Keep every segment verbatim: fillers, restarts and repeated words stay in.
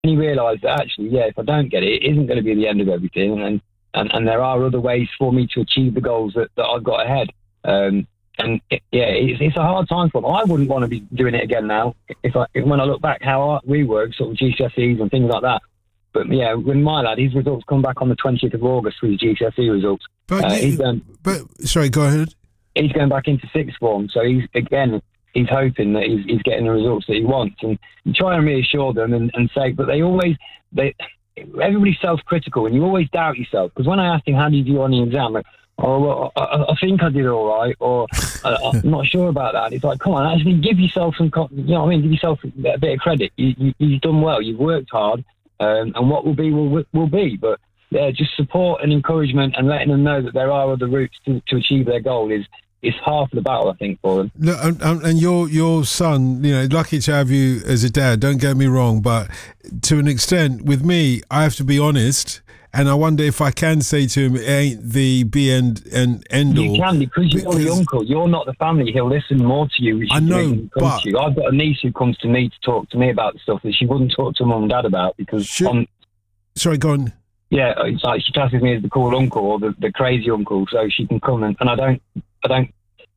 he realised that actually, yeah, if I don't get it, it isn't going to be the end of everything, and, and, and there are other ways for me to achieve the goals that, that I've got ahead. Um, and it, yeah, it's, it's a hard time for him. I wouldn't want to be doing it again now. If I, if, when I look back how we worked, sort of G C S Es and things like that. But yeah, with my lad, his results come back on the twentieth of August with his G C S E results. But, uh, you, he's going, but sorry, go ahead. He's going back into sixth form, so he's again. He's hoping that he's, he's getting the results that he wants, and you try and reassure them and, and say, but they always, they, everybody's self-critical, and you always doubt yourself. Because when I asked him, how did you do on the exam? Like, oh, well, I, I think I did all right, or I'm not sure about that. It's like, come on, actually give yourself some, you know what I mean? Give yourself a bit of credit. You, you, you've done well. You've worked hard, um, and what will be will will be. But yeah, just support and encouragement, and letting them know that there are other routes to, to achieve their goal is. It's half the battle, I think, for them. Look, and, and your your son, you know, lucky to have you as a dad. Don't get me wrong, but to an extent, with me, I have to be honest, and I wonder if I can say to him, it ain't the be end and end all. You can, because you're the uncle. You're not the family. He'll listen more to you. I know, but to you. I've got a niece who comes to me to talk to me about the stuff that she wouldn't talk to mum and dad about because. Should, on, sorry, go on. Yeah, it's like she classes me as the cool uncle or the, the crazy uncle, so she can come and, and I don't, I don't.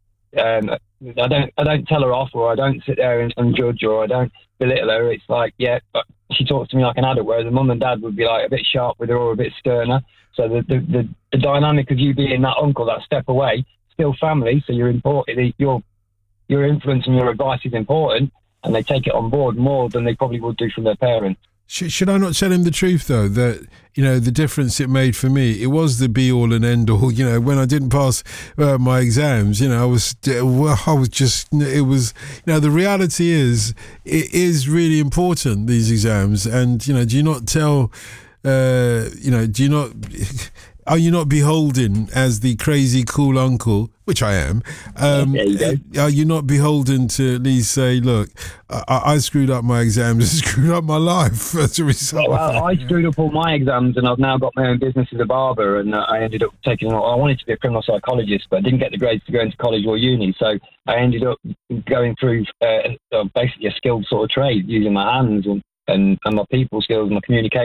Um, I don't I don't tell her off, or I don't sit there and, and judge, or I don't belittle her. It's like, yeah, but she talks to me like an adult, whereas the mum and dad would be like a bit sharp with her or a bit sterner. So the the, the, the dynamic of you being that uncle, that step away, still family, so you're important, your your influence and your advice is important, and they take it on board more than they probably would do from their parents. Should, should I not tell him the truth, though, that, you know, the difference it made for me, it was the be-all and end-all. You know, when I didn't pass uh, my exams, you know, I was, well, I was just, it was, you know, the reality is, it is really important, these exams. And, you know, do you not tell, uh, you know, do you not... Are you not beholden as the crazy cool uncle, which I am? Um, you are you not beholden to at least say, look, I, I screwed up my exams and screwed up my life as a result? Well, I screwed up all my exams and I've now got my own business as a barber, and uh, I ended up taking, I wanted to be a criminal psychologist, but I didn't get the grades to go into college or uni, so I ended up going through uh, basically a skilled sort of trade using my hands and, and, and my people skills and my communication.